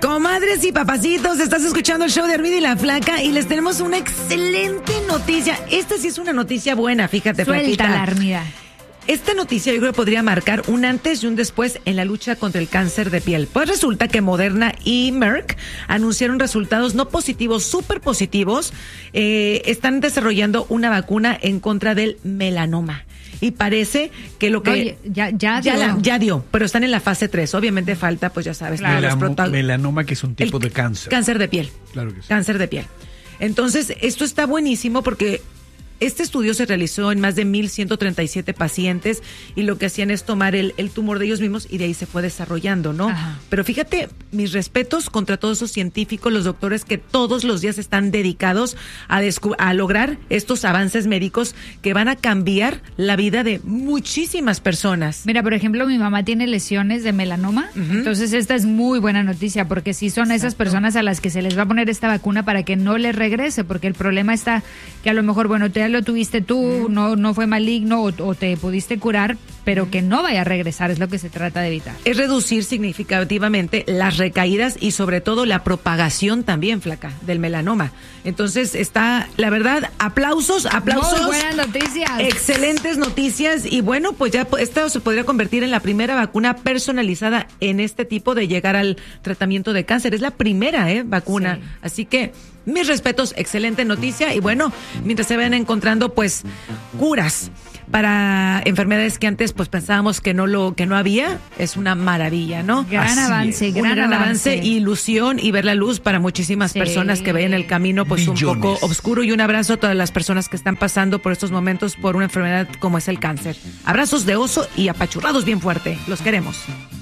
Comadres y papacitos, estás escuchando el show de Armida y la Flaca y les tenemos una excelente noticia. Esta sí es una noticia buena, fíjate, Flaquita. Suéltala, Armida. Esta noticia yo creo que podría marcar un antes y un después en la lucha contra el cáncer de piel. Pues resulta que Moderna y Merck anunciaron resultados no positivos, súper positivos. Están desarrollando una vacuna en contra del melanoma. Y parece que lo que... Oye, ya dio, pero están en la fase 3. Obviamente falta, pues ya sabes. Melanoma, que es un tipo de cáncer. Cáncer de piel. Claro que sí. Cáncer de piel. Entonces, esto está buenísimo porque este estudio se realizó en más de 1,137 pacientes y lo que hacían es tomar el tumor de ellos mismos y de ahí se fue desarrollando, ¿no? Ajá. Pero fíjate, mis respetos contra todos esos científicos, los doctores que todos los días están dedicados a lograr estos avances médicos que van a cambiar la vida de muchísimas personas. Mira, por ejemplo, mi mamá tiene lesiones de melanoma, entonces esta es muy buena noticia porque sí son esas personas a las que se les va a poner esta vacuna para que no les regrese, porque el problema está que a lo mejor, bueno, te lo tuviste tú, no fue maligno o te pudiste curar, pero que no vaya a regresar, es lo que se trata de evitar. Es reducir significativamente las recaídas y sobre todo la propagación también, Flaca, del melanoma. Entonces está, la verdad, aplausos. Muy buenas noticias. Excelentes noticias y bueno, pues ya esto se podría convertir en la primera vacuna personalizada en este tipo de llegar al tratamiento de cáncer. Es la primera vacuna, sí. Así que mis respetos, excelente noticia y bueno, mientras se vayan encontrando pues curas para enfermedades que antes pues pensábamos que no había, es una maravilla, ¿no? Gran avance. Ilusión y ver la luz para muchísimas personas que ven el camino pues un poco oscuro y un abrazo a todas las personas que están pasando por estos momentos por una enfermedad como es el cáncer. Abrazos de oso y apachurrados bien fuerte. Los queremos.